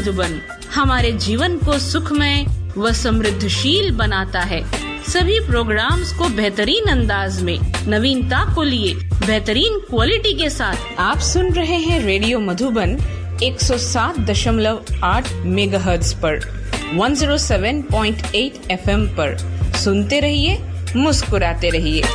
मधुबन हमारे जीवन को सुखमय व समृद्धशील बनाता है। सभी प्रोग्राम्स को बेहतरीन अंदाज में नवीनता को लिए बेहतरीन क्वालिटी के साथ आप सुन रहे हैं रेडियो मधुबन 107.8 मेगाहर्ट्ज पर 107.8 FM पर। सुनते रहिए, मुस्कुराते रहिए।